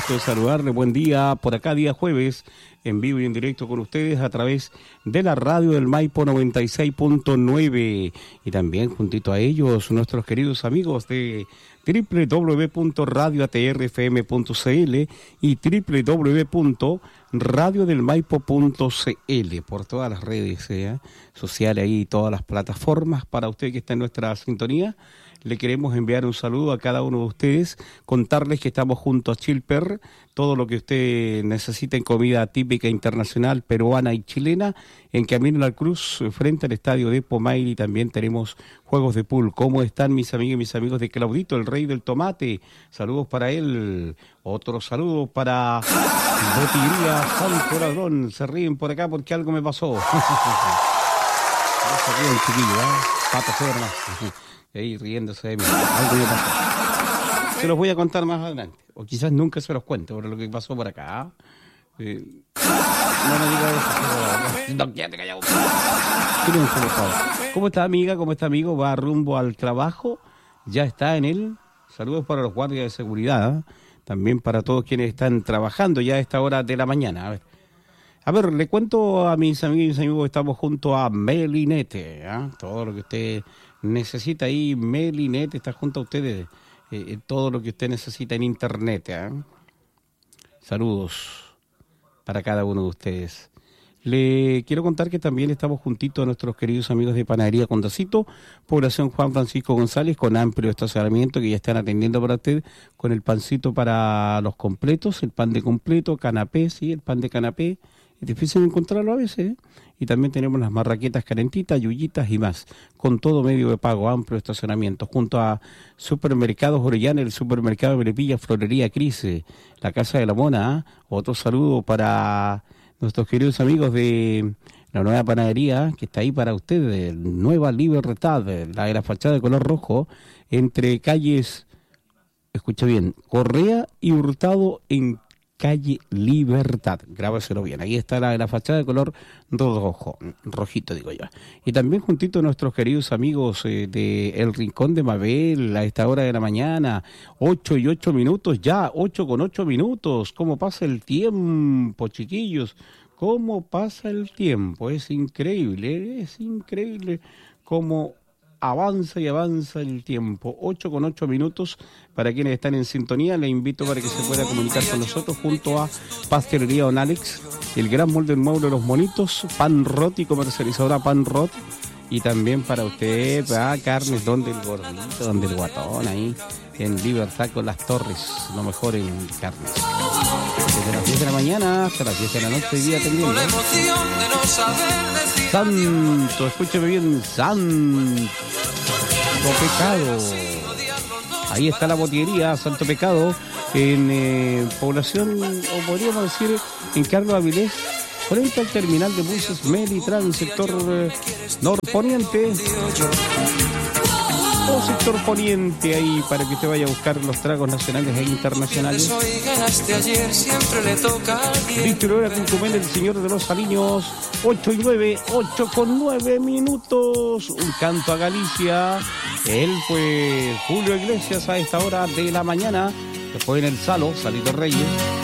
gusto de saludarle, buen día, por acá día jueves, en vivo y en directo con ustedes a través de la radio del Maipo 96.9 y también juntito a ellos nuestros queridos amigos de www.radioatrfm.cl y www.radiodelmaipo.cl por todas las redes sociales y todas las plataformas. Para usted que está en nuestra sintonía, le queremos enviar un saludo a cada uno de ustedes, contarles que estamos junto a Chilper, todo lo que usted necesita en comida típica internacional, peruana y chilena, en Camino a la Cruz, frente al estadio de Pomaire, y también tenemos juegos de pool. ¿Cómo están mis amigas y mis amigos de Claudito, el rey del tomate? Saludos para él, otro saludo para Botillería Santo Ladrón. Se ríen por acá porque algo me pasó. No se ríen, chiquillo, pato fuera más. Ahí riéndose de mí, algo me pasó. Se los voy a contar más adelante, o quizás nunca se los cuente por lo que pasó por acá. No me diga eso, no, quédate callado. Silencio, por favor. ¿Cómo está amiga? ¿Cómo está amigo? Va rumbo al trabajo, ya está en él. Saludos para los guardias de seguridad, también para todos quienes están trabajando ya a esta hora de la mañana. A ver, le cuento a mis amigos y mis amigos que estamos junto a Melinete, todo lo que usted necesita ahí, Melinete está junto a ustedes, todo lo que usted necesita en internet. Saludos para cada uno de ustedes. Le quiero contar que también estamos juntitos a nuestros queridos amigos de Panadería Condacito, población Juan Francisco González, con amplio estacionamiento que ya están atendiendo para usted, con el pancito para los completos, el pan de completo, canapé, sí, el pan de canapé. Es difícil encontrarlo a veces, Y también tenemos las marraquetas calentitas, yuyitas y más, con todo medio de pago, amplio estacionamiento, junto a Supermercados Orellana, el Supermercado de Melipilla, Florería Crise, la Casa de la Mona. Otro saludo para nuestros queridos amigos de la nueva panadería, que está ahí para ustedes, Nueva Libertad, la de la fachada de color rojo, entre calles, escucha bien, Correa y Hurtado en calle Libertad, grábaselo bien, ahí está la fachada de color rojo, rojito digo yo. Y también juntito a nuestros queridos amigos de El Rincón de Mabel, a esta hora de la mañana, 8:08 ya, 8:08, ¿cómo pasa el tiempo, chiquillos? ¿Cómo pasa el tiempo? Es increíble cómo avanza y avanza el tiempo. 8:08 para quienes están en sintonía. Le invito para que se pueda comunicar con nosotros junto a Pastelería Don Alex, el gran molde del mueble de los monitos, Pan Rot y comercializadora Pan Rot. Y también para usted, carnes donde el gordito, donde el guatón, ahí en Libertad con las Torres, lo mejor en carnes. Desde las 10 de la mañana hasta las 10 de la noche, hoy día atendiendo. Santo, escúcheme bien, Santo Pecado. Ahí está la botillería Santo Pecado, en población, o podríamos decir, en Carlos Avilés, frente al terminal de buses Melitran, sector norponiente. O sector poniente ahí para que usted vaya a buscar los tragos nacionales e internacionales. Víctor Hora Cuncumén, el señor de los Saliños, 8:09, 8:09. Un canto a Galicia. Él fue Julio Iglesias a esta hora de la mañana. Después en el Salito Reyes.